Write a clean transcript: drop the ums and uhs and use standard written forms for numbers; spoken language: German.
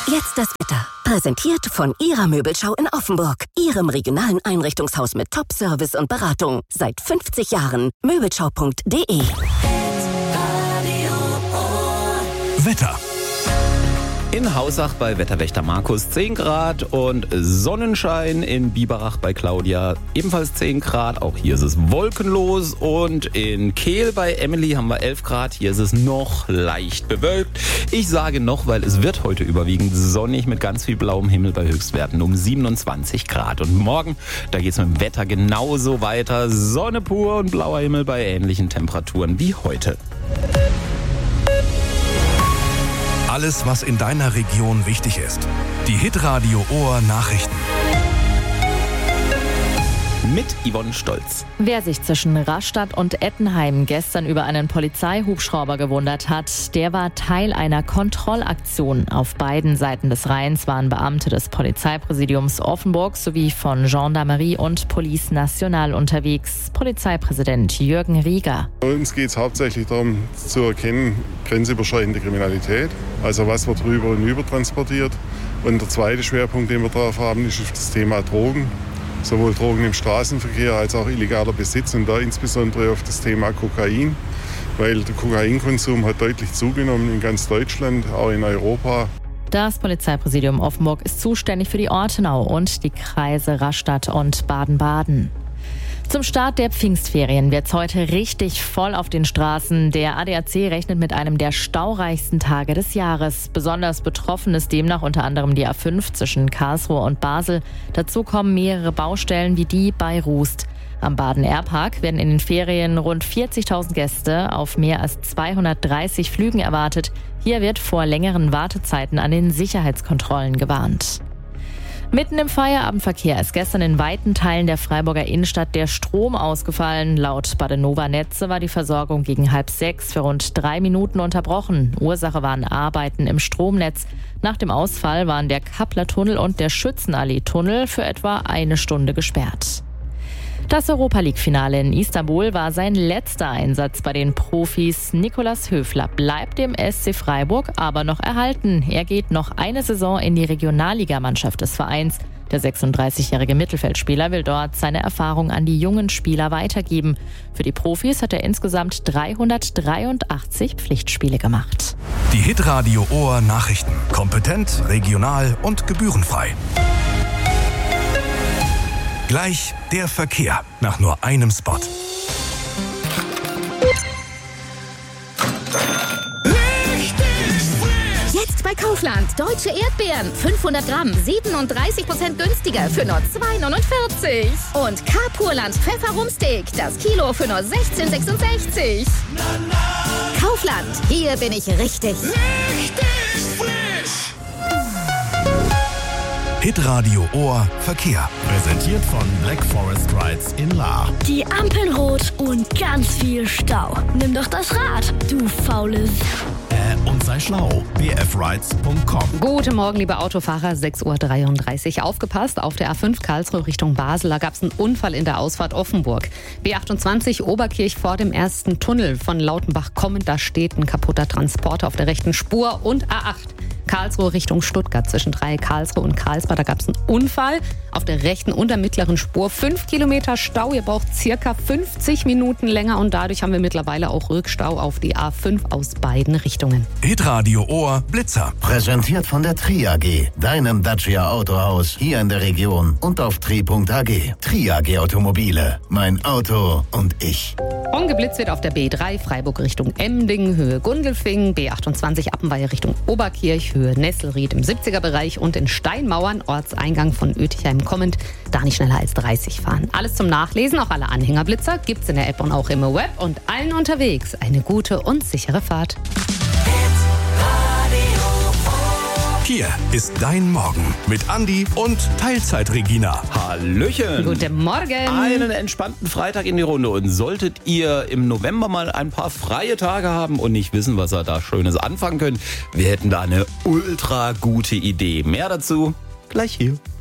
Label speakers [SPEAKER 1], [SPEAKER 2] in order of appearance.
[SPEAKER 1] Jetzt das Wetter. Präsentiert von Ihrer Möbelschau in Offenburg. Ihrem regionalen Einrichtungshaus mit Top-Service und Beratung. Seit 50 Jahren. Möbelschau.de.
[SPEAKER 2] Wetter.
[SPEAKER 3] In Hausach bei Wetterwächter Markus 10 Grad und Sonnenschein. In Biberach bei Claudia ebenfalls 10 Grad. Auch hier ist es wolkenlos. Und in Kehl bei Emily haben wir 11 Grad. Hier ist es noch leicht bewölkt. Ich sage noch, weil es wird heute überwiegend sonnig mit ganz viel blauem Himmel bei Höchstwerten um 27 Grad. Und morgen, da geht es mit dem Wetter genauso weiter. Sonne pur und blauer Himmel bei ähnlichen Temperaturen wie heute.
[SPEAKER 2] Alles, was in deiner Region wichtig ist. Die Hitradio Ohr Nachrichten.
[SPEAKER 3] Mit Yvonne Stolz.
[SPEAKER 4] Wer sich zwischen Rastatt und Ettenheim gestern über einen Polizeihubschrauber gewundert hat, der war Teil einer Kontrollaktion. Auf beiden Seiten des Rheins waren Beamte des Polizeipräsidiums Offenburg sowie von Gendarmerie und Police Nationale unterwegs. Polizeipräsident Jürgen Rieger.
[SPEAKER 5] Bei uns geht es hauptsächlich darum zu erkennen, grenzüberschreitende Kriminalität. Also was wird rüber und über transportiert. Und der zweite Schwerpunkt, den wir drauf haben, ist das Thema Drogen. Sowohl Drogen im Straßenverkehr als auch illegaler Besitz und da insbesondere auf das Thema Kokain, weil der Kokainkonsum hat deutlich zugenommen in ganz Deutschland, auch in Europa.
[SPEAKER 4] Das Polizeipräsidium Offenburg ist zuständig für die Ortenau und die Kreise Rastatt und Baden-Baden. Zum Start der Pfingstferien wird's heute richtig voll auf den Straßen. Der ADAC rechnet mit einem der staureichsten Tage des Jahres. Besonders betroffen ist demnach unter anderem die A5 zwischen Karlsruhe und Basel. Dazu kommen mehrere Baustellen wie die bei Rust. Am Baden-Air-Park werden in den Ferien rund 40.000 Gäste auf mehr als 230 Flügen erwartet. Hier wird vor längeren Wartezeiten an den Sicherheitskontrollen gewarnt. Mitten im Feierabendverkehr ist gestern in weiten Teilen der Freiburger Innenstadt der Strom ausgefallen. Laut Badenova Netze war die Versorgung gegen 5:30 für rund 3 Minuten unterbrochen. Ursache waren Arbeiten im Stromnetz. Nach dem Ausfall waren der Kappler-Tunnel und der Schützenallee-Tunnel für etwa 1 Stunde gesperrt. Das Europa-League-Finale in Istanbul war sein letzter Einsatz bei den Profis. Nikolaus Höfler bleibt dem SC Freiburg aber noch erhalten. Er geht noch eine Saison in die Regionalligamannschaft des Vereins. Der 36-jährige Mittelfeldspieler will dort seine Erfahrung an die jungen Spieler weitergeben. Für die Profis hat er insgesamt 383 Pflichtspiele gemacht.
[SPEAKER 2] Die Hitradio Ohr Nachrichten. Kompetent, regional und gebührenfrei. Gleich der Verkehr nach nur einem Spot.
[SPEAKER 6] Jetzt bei Kaufland. Deutsche Erdbeeren. 500 Gramm. 37% günstiger für nur 2,49. Und Carpurland Pfefferrumsteak. Das Kilo für nur 16,66. Kaufland. Hier bin ich richtig.
[SPEAKER 2] Hitradio Ohr Verkehr.
[SPEAKER 7] Präsentiert von Black Forest Rides in Lahr.
[SPEAKER 8] Die Ampeln rot und ganz viel Stau. Nimm doch das Rad, du faules.
[SPEAKER 7] Und sei schlau. bfrides.com.
[SPEAKER 9] Guten Morgen, liebe Autofahrer. 6:33 Uhr. Aufgepasst, auf der A5 Karlsruhe Richtung Basel. Da gab es einen Unfall in der Ausfahrt Offenburg. B28 Oberkirch vor dem ersten Tunnel von Lautenbach kommend. Da steht ein kaputter Transporter auf der rechten Spur. Und A8 Karlsruhe Richtung Stuttgart zwischen Karlsruhe und Karlsbad. Da gab es einen Unfall auf der rechten und der mittleren Spur. 5 Kilometer Stau. Ihr braucht circa 50 Minuten länger. Und dadurch haben wir mittlerweile auch Rückstau auf die A5 aus beiden Richtungen.
[SPEAKER 2] Hitradio Ohr Blitzer.
[SPEAKER 10] Präsentiert von der Tri AG, deinem Dacia Autohaus hier in der Region und auf tri.ag. Tri AG Automobile, mein Auto und ich.
[SPEAKER 9] Geblitzt wird auf der B3 Freiburg Richtung Emding, Höhe Gundelfing, B28 Appenweier Richtung Oberkirch, Höhe Nesselried im 70er-Bereich und in Steinmauern, Ortseingang von Oetigheim kommend, da nicht schneller als 30 fahren. Alles zum Nachlesen, auch alle Anhängerblitzer gibt's in der App und auch im Web und allen unterwegs eine gute und sichere Fahrt.
[SPEAKER 2] Hier ist dein Morgen mit Andi und Teilzeit-Regina.
[SPEAKER 3] Hallöchen.
[SPEAKER 9] Guten Morgen.
[SPEAKER 3] Einen entspannten Freitag in die Runde. Und solltet ihr im November mal ein paar freie Tage haben und nicht wissen, was ihr da Schönes anfangen könnt, wir hätten da eine ultra gute Idee. Mehr dazu gleich hier.